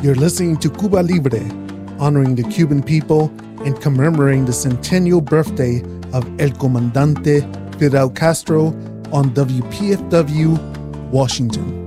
You're listening to Cuba Libre, honoring the Cuban people and commemorating the centennial birthday of El Comandante Fidel Castro on WPFW, Washington.